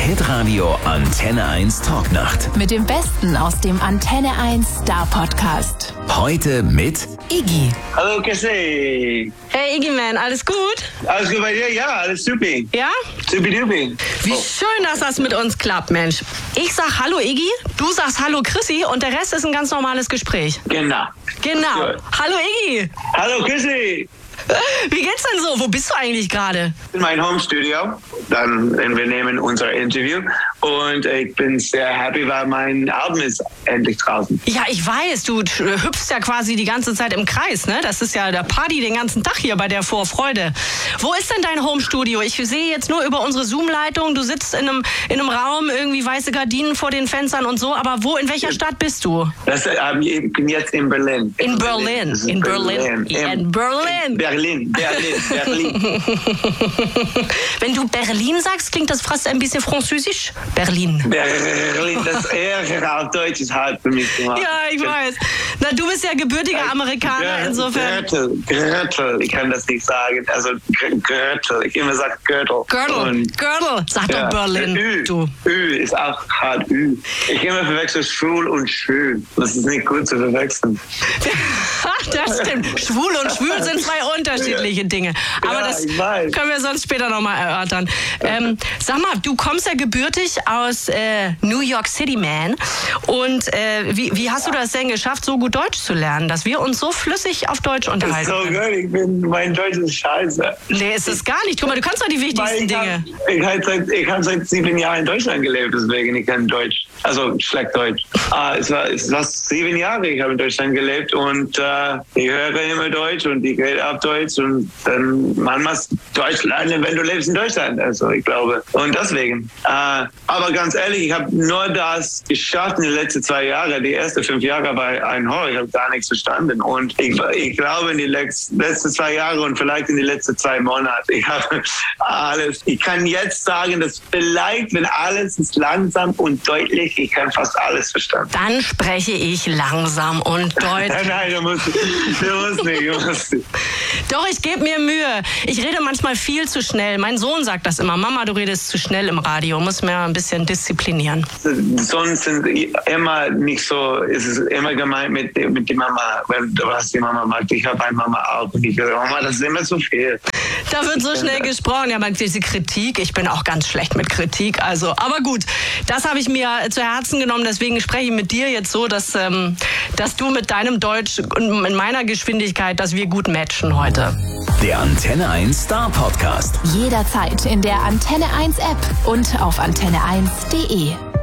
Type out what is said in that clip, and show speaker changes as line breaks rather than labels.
Hitradio Antenne 1 Talknacht.
Mit dem Besten aus dem Antenne 1 Star Podcast.
Heute mit
Iggy.
Hallo Cassie.
Hey Iggy Man, alles gut?
Alles gut bei dir? Ja, alles super.
Ja?
Supi-dupi.
Wie schön, dass das mit uns klappt, Mensch. Ich sag Hallo Iggy, du sagst Hallo Chrissy und der Rest ist ein ganz normales Gespräch.
Genau.
Genau.
Gut.
Hallo Iggy.
Hallo Cassie.
Wie geht's denn so? Wo bist du eigentlich gerade?
In mein Home-Studio. Dann wir nehmen unser Interview. Und ich bin sehr happy, weil mein Album ist endlich draußen.
Ja, ich weiß, du hüpfst ja quasi die ganze Zeit im Kreis, ne? Das ist ja der Party den ganzen Tag hier bei der Vorfreude. Wo ist denn dein Home-Studio? Ich sehe jetzt nur über unsere Zoom-Leitung, du sitzt in einem Raum, irgendwie weiße Gardinen vor den Fenstern und so, aber in welcher Stadt bist du?
Ich bin jetzt in Berlin.
In Berlin.
In Berlin.
In Berlin.
Berlin.
Wenn du Berlin sagst, klingt das fast ein bisschen französisch. Berlin.
Berlin, das Ärger auf Deutsch ist hart für mich gemacht.
Ja, ich weiß. Na, du bist ja gebürtiger Amerikaner, insofern.
Gürtel, ich kann das nicht sagen. Also Gürtel, ich immer sage Gürtel.
Gürtel, sag doch Berlin.
Ü ist auch hart Ü. Ich immer verwechsel schwul und schwül. Das ist nicht gut zu verwechseln.
Das stimmt. Schwul und schwül sind zwei unterschiedliche Dinge. Aber
ja,
das können wir sonst später nochmal erörtern. Sag mal, du kommst ja gebürtig aus New York City, man. Und wie hast du das denn geschafft, so gut Deutsch zu lernen, dass wir uns so flüssig auf Deutsch unterhalten?
So gut, mein Deutsch ist scheiße.
Nee, ist es gar nicht. Guck mal, du kannst doch die wichtigsten Dinge.
Ich habe seit 7 Jahren in Deutschland gelebt, deswegen ich kann Deutsch. Also schlecht Deutsch. Es war 7 Jahre, ich habe in Deutschland gelebt und ich höre immer Deutsch und ich rede auf Deutsch und dann man muss Deutsch lernen, wenn du lebst in Deutschland. Also ich glaube. Und deswegen. Aber ganz ehrlich, ich habe nur das geschafft in den letzten 2 Jahren. Die ersten 5 Jahre bei Einhorn, ich habe gar nichts verstanden. Und ich glaube in die letzten 2 Jahre und vielleicht in die letzten 2 Monate, ich habe alles. Ich kann jetzt sagen, dass vielleicht, wenn alles ist langsam und deutlich, ich kann fast alles verstanden.
Dann spreche ich langsam und deutlich.
Nein, du musst nicht.
Doch, ich gebe mir Mühe. Ich rede manchmal viel zu schnell. Mein Sohn sagt das immer. Mama, du redest zu schnell im Radio. Muss mir ein bisschen disziplinieren.
Sonst sind immer nicht so, es ist immer gemeint mit der Mama, was die Mama macht. Ich habe eine Mama auch und ich höre, Mama, das ist immer so viel.
Da wird so schnell gesprochen. Ja, diese Kritik, ich bin auch ganz schlecht mit Kritik. Also, aber gut, das habe ich mir zu Herzen genommen. Deswegen spreche ich mit dir jetzt so, dass du mit deinem Deutsch und in meiner Geschwindigkeit, dass wir gut matchen heute.
der Antenne 1 Star Podcast.
Jederzeit in der Antenne 1 App und auf antenne1.de.